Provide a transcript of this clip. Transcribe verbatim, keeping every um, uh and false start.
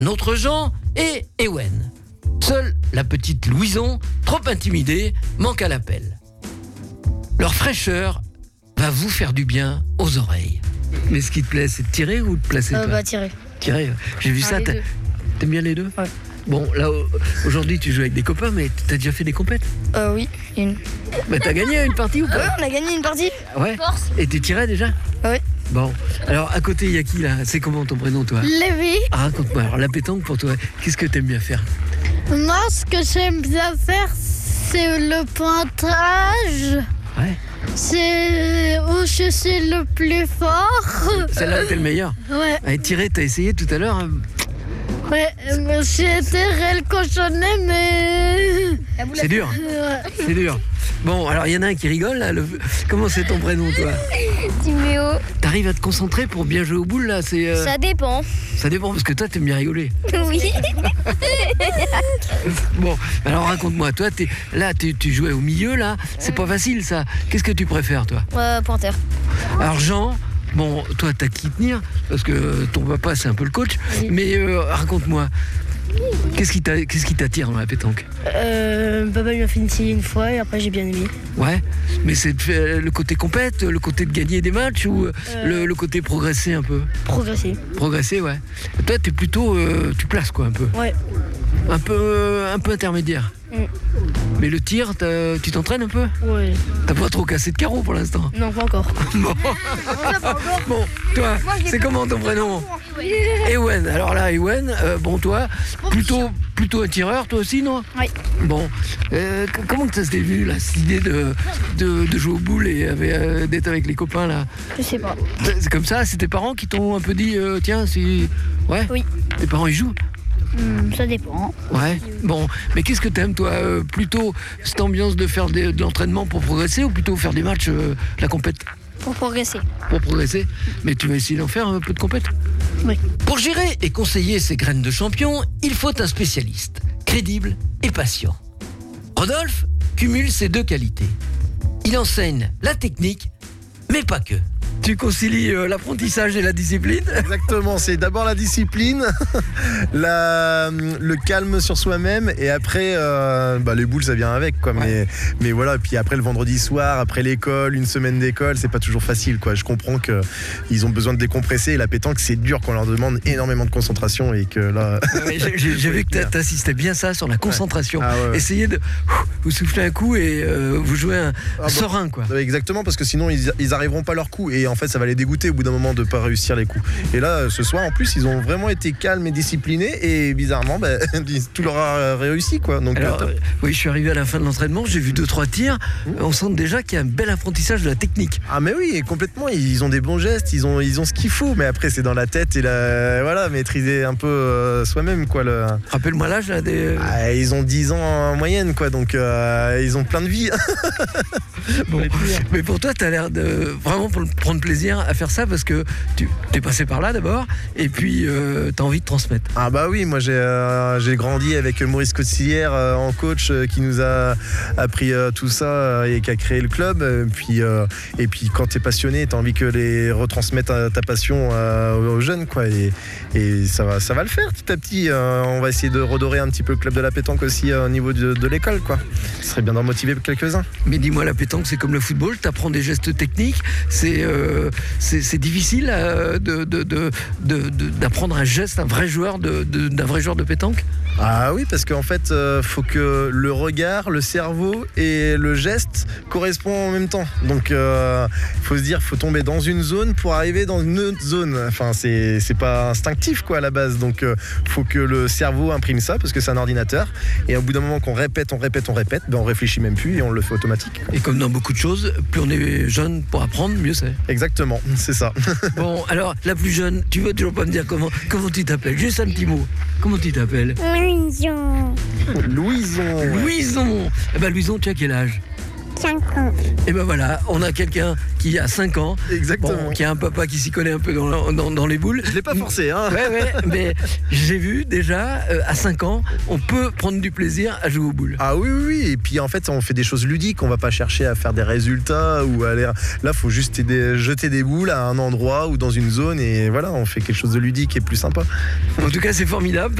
notre Jean et Ewen. Seule la petite Louison, trop intimidée, manque à l'appel. Leur fraîcheur va vous faire du bien aux oreilles. Mais ce qui te plaît, c'est de tirer ou de placer Euh, toi bah, tirer. Tirer, j'ai vu Ah, ça. les t'a- deux. T'aimes bien les deux? Ouais. Bon, là, aujourd'hui, tu joues avec des copains, mais t'as déjà fait des compètes? Euh, oui, une. Bah, t'as gagné une partie ou Ah ouais, pas? on a gagné une partie. Ouais. Et t'es tiré déjà? Oui. Bon, alors à côté, il y a qui là? C'est comment ton prénom, toi? Lévi, Ah, raconte-moi, alors la pétanque pour toi, qu'est-ce que t'aimes bien faire? moi ce que j'aime bien faire c'est le pointage, Ouais, c'est où je suis le plus fort. celle-là, t'es le meilleur. Ouais, Allez, tirer, t'as essayé tout à l'heure hein? ouais, euh, j'ai été réel cochonnet mais... C'est dur, Ouais. c'est dur. Bon, alors il y en a un qui rigole là. le- Comment c'est ton prénom, toi? Timéo. T'arrives à te concentrer pour bien jouer au boule là? C'est, euh, Ça dépend. Ça dépend parce que toi, t'aimes bien rigoler. Oui. Bon, alors raconte-moi, toi, t'es, là, t'es- tu jouais au milieu là. C'est pas facile ça. Qu'est-ce que tu préfères, toi? Euh, pointeur. Alors Jean, bon, toi t'as qui tenir parce que ton papa c'est un peu le coach, Oui. mais euh, raconte-moi, qu'est-ce qui, t'a- qu'est-ce qui t'attire dans la pétanque? Euh, papa m'a fait essayer une fois et après j'ai bien aimé. Ouais, mais c'est de faire le côté compète, le côté de gagner des matchs ou euh, Euh. le, le côté progresser un peu? Progresser. Progresser, ouais. Toi t'es plutôt, euh, tu places quoi un peu, Ouais. un peu, euh, un peu intermédiaire. Mm. Mais le tir, t'as- tu t'entraînes un peu? Ouais. T'as pas trop cassé de carreaux pour l'instant? Non, pas encore. Bon, bon toi, c'est comment ton prénom? Ewen. Alors là, Ewen, euh, bon toi, plutôt, plutôt un tireur, toi aussi, non? Oui. Bon, euh, c- comment que ça s'est vu là, cette idée de, de, de jouer au boule et avec, euh, d'être avec les copains là? Je sais pas. C'est comme ça, c'est tes parents qui t'ont un peu dit, euh, tiens, si, ouais. Oui. Tes parents ils jouent? Hmm, ça dépend. Ouais. Bon, mais qu'est-ce que t'aimes toi, euh, plutôt cette ambiance de faire des- de l'entraînement pour progresser ou plutôt faire des matchs, euh, la compète? Pour progresser. Pour progresser, mais tu vas essayer d'en faire un peu de compète. Oui. Pour gérer et conseiller ces graines de champion, il faut un spécialiste, crédible et patient. Rodolphe cumule ces deux qualités. Il enseigne la technique, mais pas que. Tu concilies euh, l'apprentissage et la discipline? Exactement, c'est d'abord la discipline, la, le calme sur soi-même et après euh, bah, les boules ça vient avec quoi. Mais, mais voilà, puis après le vendredi soir, après l'école, une semaine d'école, c'est pas toujours facile quoi. Je comprends qu'ils ont besoin de décompresser et la pétanque c'est dur qu'on leur demande énormément de concentration et que là... Ouais, j'ai- J'ai j'ai vu que t'a- t'insistais bien ça sur la concentration. Ah ouais, ouais. Essayez de vous souffler un coup et euh, vous jouez un, un Ah bah. serein quoi. Ouais, exactement, parce que sinon ils, ils arriveront pas à leur coup et en fait ça va les dégoûter au bout d'un moment de pas réussir les coups. Et là ce soir en plus ils ont vraiment été calmes et disciplinés et bizarrement bah, tout leur a réussi quoi. Donc Alors, euh, top. euh, oui, je suis arrivé à la fin de l'entraînement, j'ai vu deux trois tirs. On sent déjà qu'il y a un bel apprentissage de la technique. Ah mais oui, et complètement, ils ont des bons gestes, ils ont, ils ont ce qu'il faut, mais après c'est dans la tête et la, voilà, maîtriser un peu euh, soi-même quoi. Le... Rappelle-moi l'âge là des. Ah, ils ont dix ans en moyenne quoi, donc euh, ils ont plein de vie. Bon, mais pour toi, tu as l'air de vraiment prendre plaisir à faire ça parce que tu es passé par là d'abord et puis euh, tu as envie de transmettre. Ah bah oui, moi j'ai euh, j'ai grandi avec Maurice Cotillère euh, en coach euh, qui nous a appris euh, tout ça euh, et qui a créé le club. Euh, puis, euh, et puis quand t'es passionné, t'as envie que les retransmettre ta, ta passion euh, aux, aux jeunes quoi. Et, et ça, va, ça va le faire petit à petit. Euh, on va essayer de redorer un petit peu le club de la pétanque aussi euh, au niveau de, de l'école quoi. Ce serait bien d'en motiver quelques-uns. Mais dis-moi, la pétanque, c'est comme le football, tu apprends des gestes techniques, c'est euh, c'est c'est difficile euh, de, de, de, de- de- d'apprendre un geste, un vrai joueur de, de- d'un vrai joueur de pétanque. Ah oui, parce qu'en fait, euh, faut que le regard, le cerveau et le geste correspondent en même temps. Donc, il euh, faut se dire, faut tomber dans une zone pour arriver dans une autre zone. Enfin, c'est c'est pas instinctif quoi à la base. Donc, euh, faut que le cerveau imprime ça parce que c'est un ordinateur. Et au bout d'un moment qu'on répète, on répète, on répète, ben on réfléchit même plus et on le fait automatique. Et comme dans beaucoup de choses, plus on est jeune pour apprendre, mieux c'est. Exactement, c'est ça. Bon, alors, la plus jeune, tu veux toujours pas me dire comment, comment tu t'appelles? Juste un petit mot. Comment tu t'appelles? Louison. Louison. ouais. Louison. Eh ben, Louison, tu as quel âge? cinq ans. Et ben voilà, on a quelqu'un qui a cinq ans, Exactement. bon, qui a un papa qui s'y connaît un peu dans, dans, dans les boules. Je l'ai pas forcé, hein. Ouais, ouais, mais j'ai vu déjà, euh, à cinq ans, on peut prendre du plaisir à jouer aux boules. Ah oui, oui, oui. Et puis en fait, on fait des choses ludiques. On va pas chercher à faire des résultats ou aller. Là, faut juste aider- jeter des boules à un endroit ou dans une zone et voilà, on fait quelque chose de ludique et plus sympa. En tout cas, c'est formidable.